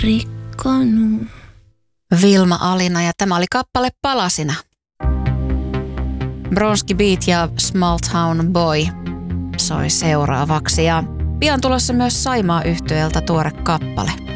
rikkonut. Vilma Alina ja tämä oli kappale Palasina. Bronski Beat ja Small Town Boy soi seuraavaksi ja pian tulossa myös Saimaa -yhtyeeltä tuore kappale.